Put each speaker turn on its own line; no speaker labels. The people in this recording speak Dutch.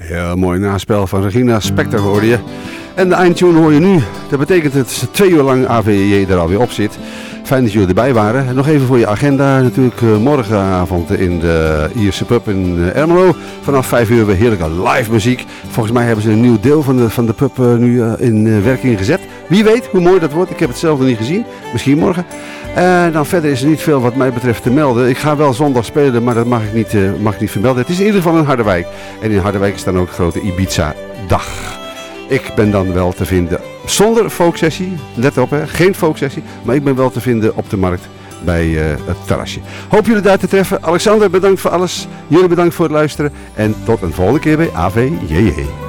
Heel mooi naspel van Regina Spektor hoorde je. En de eindtune hoor je nu. Dat betekent dat 2 uur lang AVJ er alweer op zit. Fijn dat jullie erbij waren. En nog even voor je agenda. Natuurlijk morgenavond in de Ierse pub in Ermelo. Vanaf 5 uur weer heerlijke live muziek. Volgens mij hebben ze een nieuw deel van de pub nu in werking gezet. Wie weet hoe mooi dat wordt. Ik heb het zelf nog niet gezien. Misschien morgen. Dan verder is er niet veel wat mij betreft te melden. Ik ga wel zondag spelen, maar dat mag ik niet vermelden. Het is in ieder geval in Harderwijk. En in Harderwijk is dan ook de grote Ibiza-dag. Ik ben dan wel te vinden zonder folksessie. Let op, hè, geen folksessie. Maar ik ben wel te vinden op de markt bij het terrasje. Hoop jullie daar te treffen. Alexander, bedankt voor alles. Jullie bedankt voor het luisteren. En tot een volgende keer bij AVJJ.